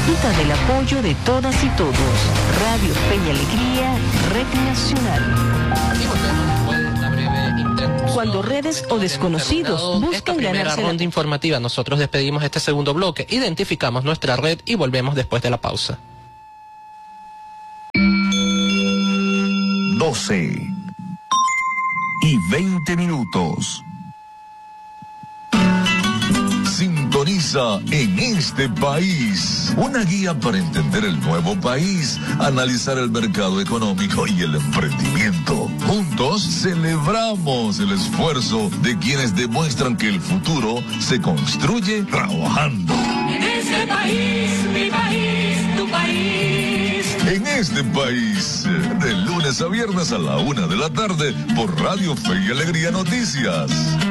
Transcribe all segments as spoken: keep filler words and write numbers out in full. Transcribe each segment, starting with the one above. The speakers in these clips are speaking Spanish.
Disfruta del apoyo de todas y todos. Radio Fe y Alegría, Red Nacional. Cuando redes o desconocidos buscan ganarse ganarse la ronda informativa, nosotros despedimos este segundo bloque, identificamos nuestra red y volvemos después de la pausa. doce y veinte minutos. Sintoniza En Este País, una guía para entender el nuevo país, analizar el mercado económico y el emprendimiento. Juntos celebramos el esfuerzo de quienes demuestran que el futuro se construye trabajando. En este país, mi país, tu país. En Este País, de lunes a viernes a la una de la tarde por Radio Fe y Alegría Noticias.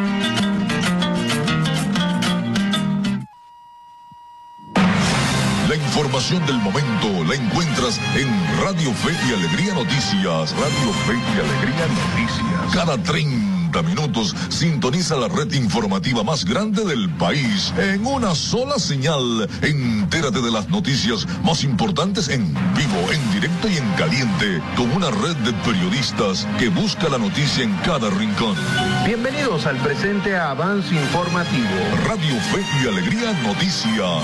La información del momento la encuentras en Radio Fe y Alegría Noticias. Radio Fe y Alegría Noticias. Cada treinta minutos sintoniza la red informativa más grande del país en una sola señal. Entérate de las noticias más importantes en vivo, en directo y en caliente, con una red de periodistas que busca la noticia en cada rincón. Bienvenidos al presente avance informativo. Radio Fe y Alegría Noticias.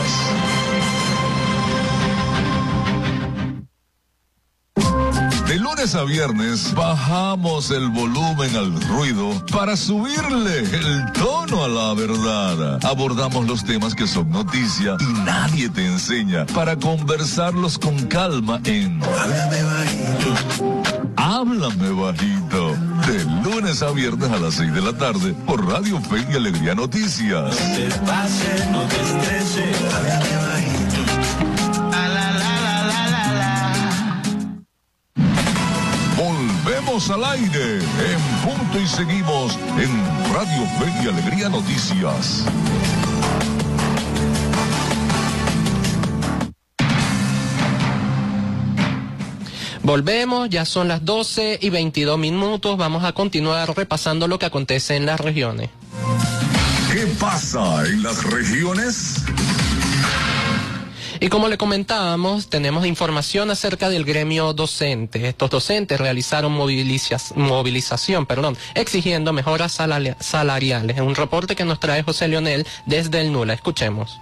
De lunes a viernes bajamos el volumen al ruido para subirle el tono a la verdad. Abordamos los temas que son noticia y nadie te enseña para conversarlos con calma en Háblame Bajito. Háblame Bajito. De lunes a viernes a las seis de la tarde por Radio Fe y Alegría Noticias. No te pases, no te estreses, háblame bajito. Volvemos al aire en punto y seguimos en Radio Fe y Alegría Noticias. Volvemos, ya son las doce y veintidós minutos, vamos a continuar repasando lo que acontece en las regiones. ¿Qué pasa en las regiones? Y como le comentábamos, tenemos información acerca del gremio docente. Estos docentes realizaron moviliza movilización, perdón, exigiendo mejoras salariales. En un reporte que nos trae José Leonel desde el Nula. Escuchemos.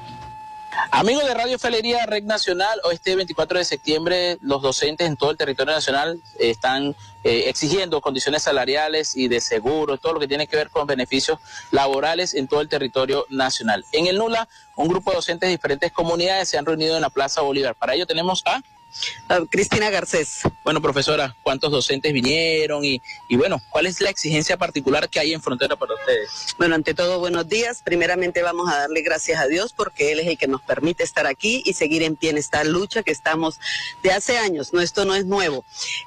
Amigos de Radio Fe y Alegría, Red Nacional, hoy este veinticuatro de septiembre los docentes en todo el territorio nacional eh, están eh, exigiendo condiciones salariales y de seguro, todo lo que tiene que ver con beneficios laborales en todo el territorio nacional. En el Nula, un grupo de docentes de diferentes comunidades se han reunido en la Plaza Bolívar. Para ello tenemos a... Uh, Cristina Garcés. Bueno, profesora, ¿cuántos docentes vinieron? Y, y bueno, ¿cuál es la exigencia particular que hay en frontera para ustedes? Bueno, ante todo, buenos días. Primeramente vamos a darle gracias a Dios porque Él es el que nos permite estar aquí y seguir en pie en esta lucha que estamos de hace años. No, esto no es nuevo.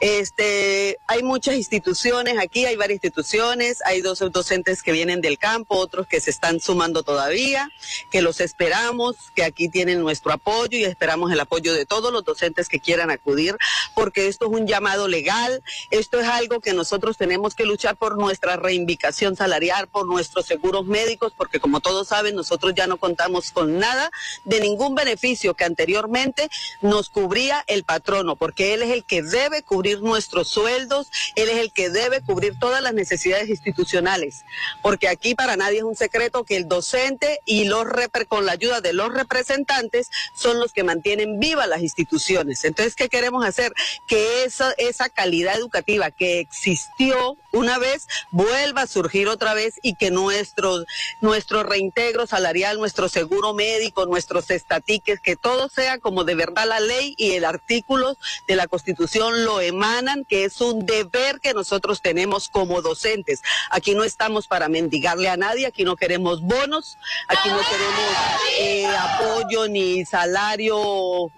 Este, hay muchas instituciones aquí, hay varias instituciones, hay dos docentes que vienen del campo, otros que se están sumando todavía, que los esperamos, que aquí tienen nuestro apoyo y esperamos el apoyo de todos los docentes que quieran acudir, porque esto es un llamado legal, esto es algo que nosotros tenemos que luchar por nuestra reivindicación salarial, por nuestros seguros médicos, porque como todos saben, nosotros ya no contamos con nada de ningún beneficio que anteriormente nos cubría el patrono, porque él es el que debe cubrir nuestros sueldos, él es el que debe cubrir todas las necesidades institucionales, porque aquí para nadie es un secreto que el docente y los con la ayuda de los representantes son los que mantienen vivas las instituciones. Entonces, ¿qué queremos hacer? Que esa, esa calidad educativa que existió una vez vuelva a surgir otra vez y que nuestro, nuestro reintegro salarial, nuestro seguro médico, nuestros estatiques, que todo sea como de verdad la ley y el artículo de la Constitución lo emanan, que es un deber que nosotros tenemos como docentes. Aquí no estamos para mendigarle a nadie, aquí no queremos bonos, aquí no queremos eh, apoyo ni salario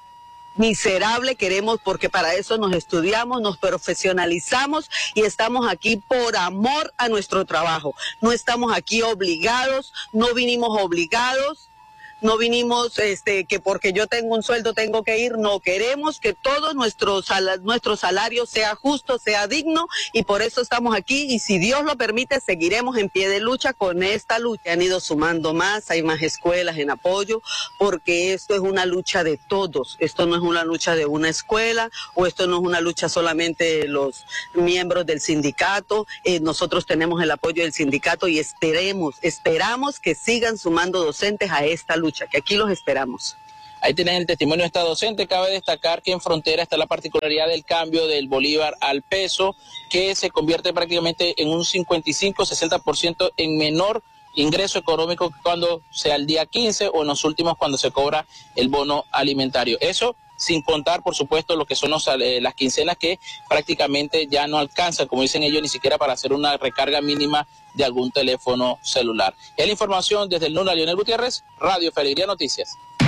miserable, queremos porque para eso nos estudiamos, nos profesionalizamos y estamos aquí por amor a nuestro trabajo. No estamos aquí obligados, no vinimos obligados, no vinimos este, que porque yo tengo un sueldo tengo que ir, no, queremos que todo nuestro, sal, nuestro salario sea justo, sea digno, y por eso estamos aquí, y si Dios lo permite, seguiremos en pie de lucha con esta lucha. Han ido sumando más, hay más escuelas en apoyo, porque esto es una lucha de todos, esto no es una lucha de una escuela, o esto no es una lucha solamente de los miembros del sindicato, eh, nosotros tenemos el apoyo del sindicato y esperemos, esperamos que sigan sumando docentes a esta lucha, que aquí los esperamos. Ahí tienen el testimonio de esta docente. Cabe destacar que en frontera está la particularidad del cambio del bolívar al peso, que se convierte prácticamente en un cincuenta y cinco a sesenta por ciento en menor ingreso económico que cuando sea el día quince o en los últimos cuando se cobra el bono alimentario. Eso sin contar, por supuesto, lo que son los, eh, las quincenas que prácticamente ya no alcanzan, como dicen ellos, ni siquiera para hacer una recarga mínima de algún teléfono celular. Es la información desde el Luna, Leonel Gutiérrez, Radio Fe y Alegría Noticias.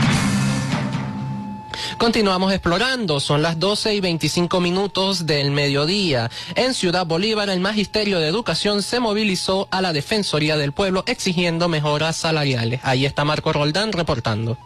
Continuamos explorando, son las doce y veinticinco minutos del mediodía. En Ciudad Bolívar, el Magisterio de Educación se movilizó a la Defensoría del Pueblo exigiendo mejoras salariales. Ahí está Marco Roldán reportando.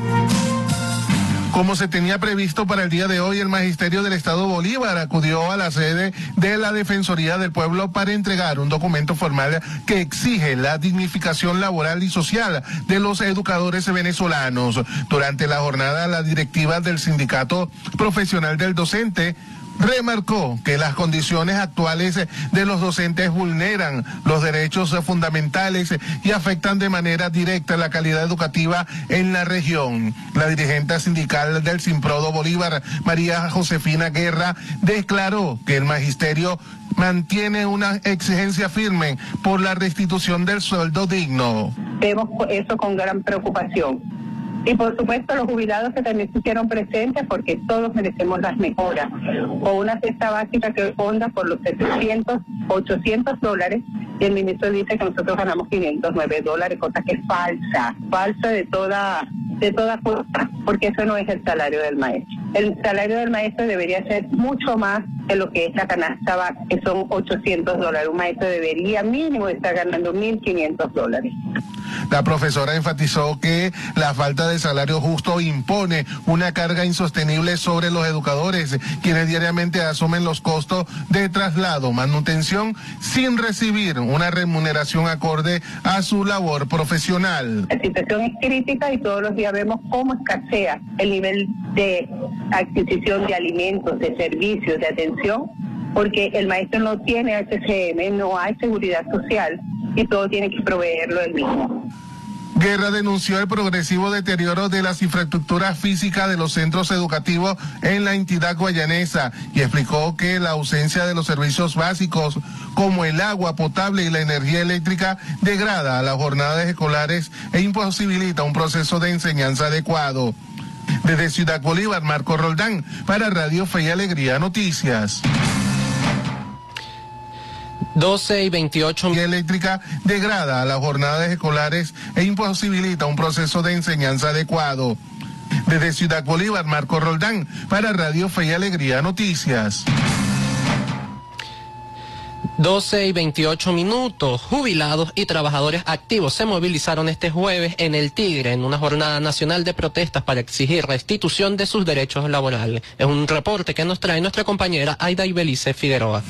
Como se tenía previsto para el día de hoy, el Magisterio del Estado Bolívar acudió a la sede de la Defensoría del Pueblo para entregar un documento formal que exige la dignificación laboral y social de los educadores venezolanos. Durante la jornada, la directiva del Sindicato Profesional del Docente remarcó que las condiciones actuales de los docentes vulneran los derechos fundamentales y afectan de manera directa la calidad educativa en la región. La dirigente sindical del Sinprodo Bolívar, María Josefina Guerra, declaró que el magisterio mantiene una exigencia firme por la restitución del sueldo digno. Vemos eso con gran preocupación. Y por supuesto los jubilados que también se hicieron presentes, porque todos merecemos las mejoras, o una cesta básica que responda por los setecientos, ochocientos dólares, y el ministro dice que nosotros ganamos quinientos nueve dólares, cosa que es falsa, falsa de toda, de toda costa, porque eso no es el salario del maestro. El salario del maestro debería ser mucho más de lo que es la canasta básica, que son ochocientos dólares. Un maestro debería mínimo estar ganando mil quinientos dólares. La profesora enfatizó que la falta de salario justo impone una carga insostenible sobre los educadores, quienes diariamente asumen los costos de traslado, manutención, sin recibir una remuneración acorde a su labor profesional. La situación es crítica y todos los días vemos cómo escasea el nivel de adquisición de alimentos, de servicios, de atención, porque el maestro no tiene H C M, no hay seguridad social y todo tiene que proveerlo él mismo. Guerra denunció el progresivo deterioro de las infraestructuras físicas de los centros educativos en la entidad guayanesa y explicó que la ausencia de los servicios básicos como el agua potable y la energía eléctrica degrada a las jornadas escolares e imposibilita un proceso de enseñanza adecuado. Desde Ciudad Bolívar, Marco Roldán, para Radio Fe y Alegría Noticias. doce y veintiocho. La eléctrica degrada a las jornadas escolares e imposibilita un proceso de enseñanza adecuado. Desde Ciudad Bolívar, Marco Roldán, para Radio Fe y Alegría Noticias. doce y veintiocho minutos. Jubilados y trabajadores activos se movilizaron este jueves en el Tigre en una jornada nacional de protestas para exigir restitución de sus derechos laborales. Es un reporte que nos trae nuestra compañera Aida Ibelice Figueroa.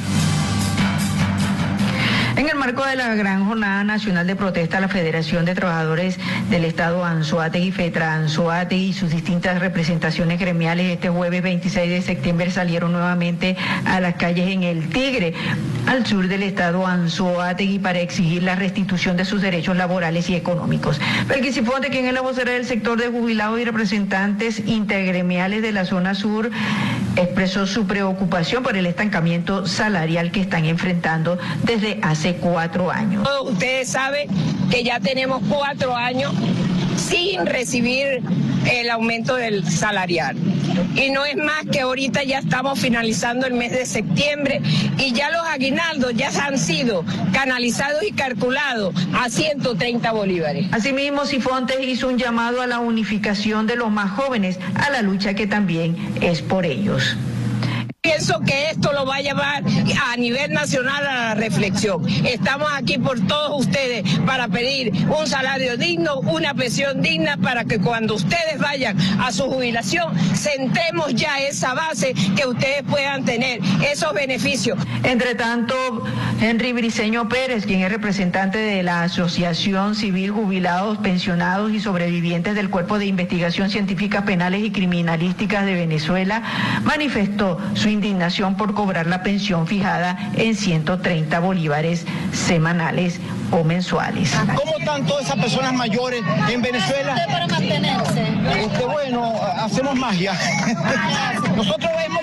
En el marco de la gran jornada nacional de protesta, la Federación de Trabajadores del Estado Anzoátegui, FETRA Anzoátegui y sus distintas representaciones gremiales este jueves veintiséis de septiembre salieron nuevamente a las calles en el Tigre, al sur del Estado Anzoátegui, para exigir la restitución de sus derechos laborales y económicos. Belkis Sifonte, quien es la vocera del sector de jubilados y representantes intergremiales de la zona sur, expresó su preocupación por el estancamiento salarial que están enfrentando desde hace cuatro años. Ustedes saben que ya tenemos cuatro años sin recibir el aumento del salarial. Y no es más que ahorita ya estamos finalizando el mes de septiembre y ya los aguinaldos ya han sido canalizados y calculados a ciento treinta bolívares. Asimismo, Sifontes hizo un llamado a la unificación de los más jóvenes, a la lucha que también es por ellos. Pienso que esto lo va a llevar a nivel nacional a la reflexión. Estamos aquí por todos ustedes para pedir un salario digno, una pensión digna, para que cuando ustedes vayan a su jubilación, sentemos ya esa base que ustedes puedan tener esos beneficios. Entre tanto, Henry Briceño Pérez, quien es representante de la Asociación Civil Jubilados, Pensionados y Sobrevivientes del Cuerpo de Investigación Científicas Penales y Criminalísticas de Venezuela, manifestó su indignación por cobrar la pensión fijada en ciento treinta bolívares semanales o mensuales. ¿Cómo están todas esas personas mayores en Venezuela? Para mantenerse. Este, bueno, hacemos magia. Nosotros hemos